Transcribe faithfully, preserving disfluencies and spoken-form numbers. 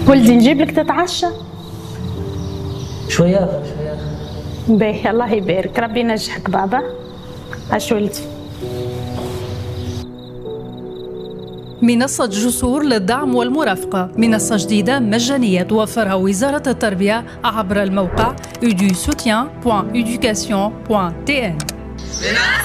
ولدي نجيب لك تتعشى شوية شوية. باهي الله يبارك، ربي ينجحك بابا. عاش ولدي. منصة جسور للدعم والمرافقة، منصة جديدة مجانية توفرها وزارة التربية عبر الموقع edu soutien point education point t n.